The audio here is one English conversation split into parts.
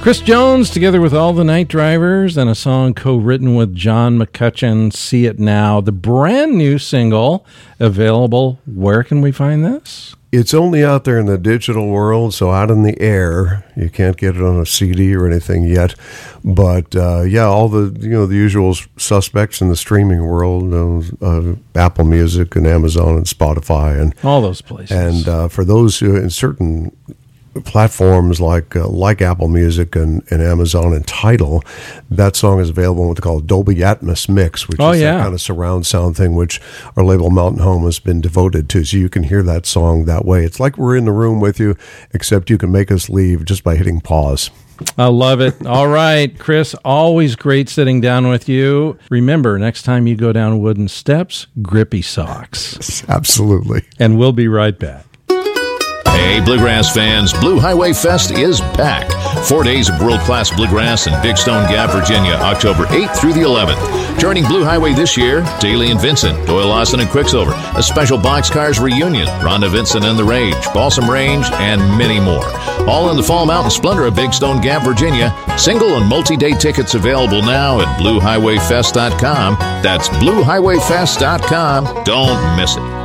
Chris Jones, together with All the Night Drivers, and a song co-written with John McCutcheon, See It Now. The brand new single available. Where can we find this? It's only out there in the digital world, so out in the air. You can't get it on a CD or anything yet. But all the the usual suspects in the streaming world, Apple Music and Amazon and Spotify and all those places. And for those who in certain platforms like Apple Music and Amazon and Tidal, that song is available in what they call Dolby Atmos Mix, which is that kind of surround sound thing, which our label Mountain Home has been devoted to. So you can hear that song that way. It's like we're in the room with you, except you can make us leave just by hitting pause. I love it. All right, Chris, always great sitting down with you. Remember, next time you go down wooden steps, grippy socks. Absolutely. And we'll be right back. Hey, Bluegrass fans, Blue Highway Fest is back. 4 days of world-class bluegrass in Big Stone Gap, Virginia, October 8th through the 11th. Joining Blue Highway this year, Daly and Vincent, Doyle Lawson and Quicksilver, a special Boxcars reunion, Rhonda Vincent and the Rage, Balsam Range, and many more. All in the Fall Mountain Splendor of Big Stone Gap, Virginia. Single and multi-day tickets available now at BlueHighwayFest.com. That's BlueHighwayFest.com. Don't miss it.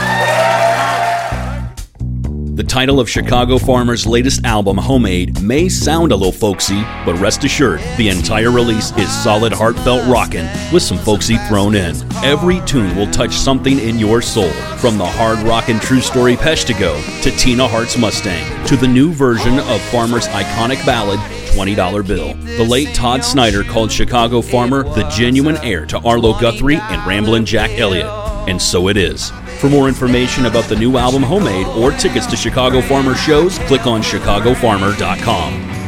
The title of Chicago Farmer's latest album, Homemade, may sound a little folksy, but rest assured, the entire release is solid, heartfelt rockin' with some folksy thrown in. Every tune will touch something in your soul, from the hard rockin' True Story Peshtigo to Tina Hart's Mustang, to the new version of Farmer's iconic ballad, $20 Bill. The late Todd Snyder called Chicago Farmer the genuine heir to Arlo Guthrie and Ramblin' Jack Elliott, and so it is. For more information about the new album Homemade or tickets to Chicago Farmer shows, click on chicagofarmer.com.